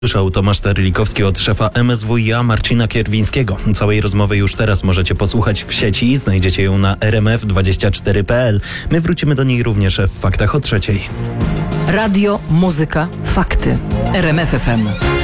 Słyszał Tomasz Terlikowski od szefa MSWiA Marcina Kierwińskiego. Całej rozmowy już teraz możecie posłuchać w sieci. Znajdziecie ją na rmf24.pl. My wrócimy do niej również w Faktach o 3:00. Radio, muzyka, fakty. RMF FM.